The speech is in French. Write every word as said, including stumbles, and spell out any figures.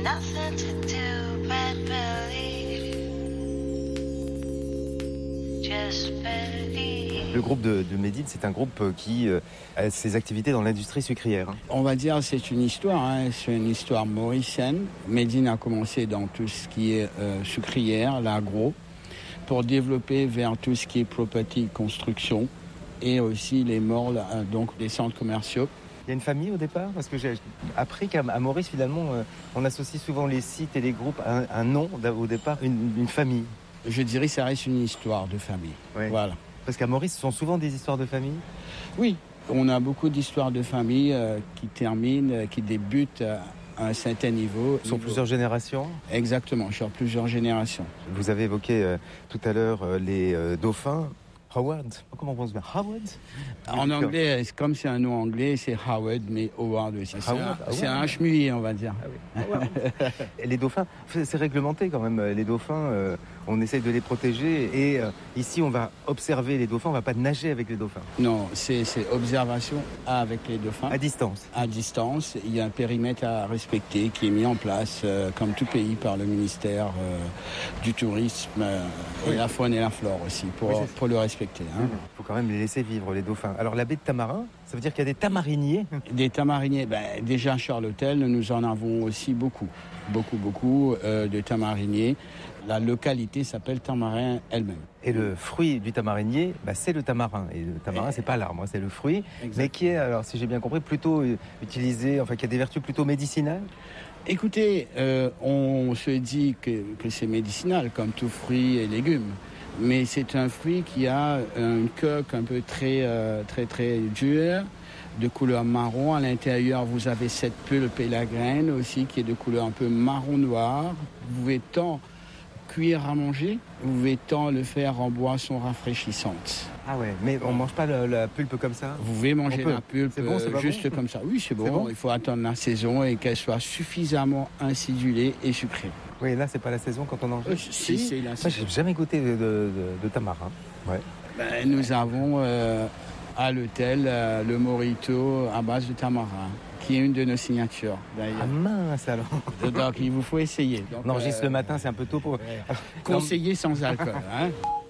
nothing to do but believe. Just believe. Le groupe de, de Médine, c'est un groupe qui euh, a ses activités dans l'industrie sucrière. Hein. On va dire c'est une histoire, hein, c'est une histoire mauricienne. Médine a commencé dans tout ce qui est euh, sucrière, l'agro, pour développer vers tout ce qui est property, construction et aussi les malls, euh, donc les centres commerciaux. Il y a une famille au départ? Parce que j'ai appris qu'à Maurice, finalement, euh, on associe souvent les sites et les groupes à un, un nom, au départ, une, une famille. Je dirais que ça reste une histoire de famille. Oui. Voilà. Parce qu'à Maurice, ce sont souvent des histoires de famille? Oui, on a beaucoup d'histoires de famille euh, qui terminent, euh, qui débutent euh, à un certain niveau. Sur plusieurs générations? Exactement, sur plusieurs générations. Vous avez évoqué euh, tout à l'heure euh, les euh, dauphins. Howard, comment on pense bien? Howard? En anglais, comme c'est un nom anglais, c'est Howard, mais Howard aussi. C'est Howard, un, c'est un chemulier, on va dire. Ah oui. Et les dauphins, c'est réglementé quand même. Les dauphins, euh, on essaye de les protéger. Et euh, ici, on va observer les dauphins, on ne va pas nager avec les dauphins. Non, c'est, c'est observation avec les dauphins. À distance? À distance. Il y a un périmètre à respecter qui est mis en place, euh, comme tout pays, par le ministère euh, du Tourisme euh, et oui. la faune et la flore aussi, pour, oui, pour le respecter. Il hein. faut quand même les laisser vivre, les dauphins. Alors, la baie de Tamarin, ça veut dire qu'il y a des tamariniers? Des tamariniers, ben, déjà sur l'hôtel, nous en avons aussi beaucoup. Beaucoup, beaucoup euh, de tamariniers. La localité s'appelle Tamarin elle-même. Et le fruit du tamarinier, bah, c'est le tamarin. Et le tamarin, et... c'est pas l'arbre, c'est le fruit. Exactement. Mais qui est, alors si j'ai bien compris, plutôt utilisé, enfin qui a des vertus plutôt médicinales? Écoutez, euh, on se dit que, que c'est médicinal, comme tout fruit et légumes. Mais c'est un fruit qui a une coque un peu très, euh, très, très dure, de couleur marron. À l'intérieur, vous avez cette pulpe et la graine aussi, qui est de couleur un peu marron-noir. Vous pouvez tant cuire à manger, vous pouvez tant le faire en boisson rafraîchissante. Ah ouais, mais on mange pas la, la pulpe comme ça? Vous pouvez manger la pulpe c'est bon, c'est pas juste bon comme ça. Oui, c'est bon. c'est bon. Il faut attendre la saison et qu'elle soit suffisamment acidulée et sucrée. Oui, là, c'est pas la saison quand on en euh, Si, c'est la saison. Moi, j'ai jamais goûté de, de, de, de tamarin. Ouais. Ben, nous avons euh, à l'hôtel euh, le mojito à base de tamarin, qui est une de nos signatures, d'ailleurs. Ah mince, alors. Donc, il vous faut essayer. Donc, on enregistre euh, le matin, c'est un peu tôt pour... Conseiller sans alcool, hein.